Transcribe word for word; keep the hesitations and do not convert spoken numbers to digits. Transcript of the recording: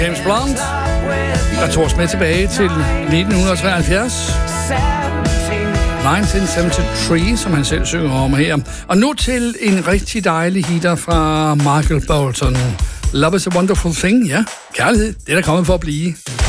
James Blunt, der tog os med tilbage til nitten treoghalvfjerds. nitten syvoghalvtreds, som han selv synger om her. Og nu til en rigtig dejlig hitter fra Michael Bolton. Love is a wonderful thing, ja. Kærlighed, det er der kommet for at blive.